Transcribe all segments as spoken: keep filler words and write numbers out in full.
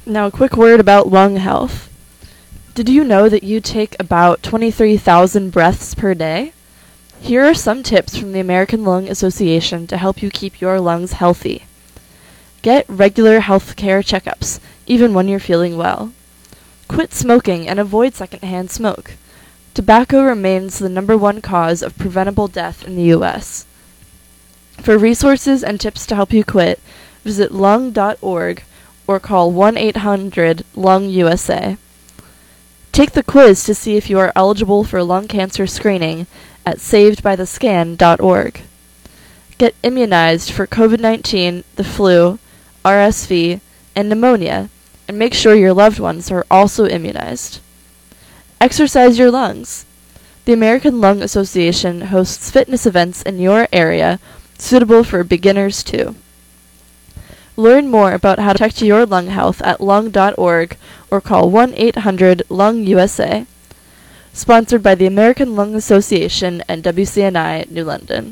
Now, a quick word about lung health. Did you know that you take about twenty-three thousand breaths per day? Here are some tips from the American Lung Association to help you keep your lungs healthy. Get regular health care checkups, even when you're feeling well. Quit smoking and avoid secondhand smoke. Tobacco remains the number one cause of preventable death in the U S For resources and tips to help you quit, visit lung dot org or call one eight hundred lung U S A. Take the quiz to see if you are eligible for lung cancer screening at saved by the scan dot org. Get immunized for COVID nineteen, the flu, R S V, and pneumonia, and make sure your loved ones are also immunized. Exercise your lungs. The American Lung Association hosts fitness events in your area suitable for beginners too. Learn more about how to protect your lung health at lung dot org or call one eight hundred lung U S A. Sponsored by the American Lung Association and W C N I New London.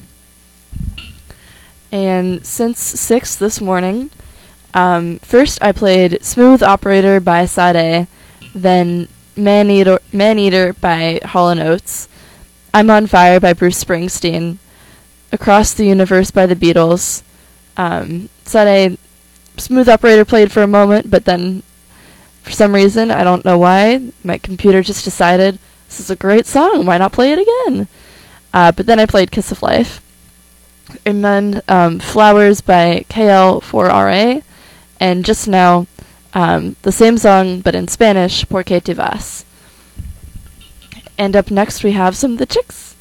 And since six this morning, um, first I played Smooth Operator by Sade, then Man-Eater, Man-Eater by Hall and Oates, I'm on Fire by Bruce Springsteen, Across the Universe by the Beatles. Um, Sade, Smooth Operator played for a moment, but then for some reason, I don't know why, my computer just decided, this is a great song, why not play it again? Uh, but then I played Kiss of Life. And then um, Flowers by K L four R A, and just now, um, the same song, but in Spanish, Por qué te vas. And up next we have some of the Chicks.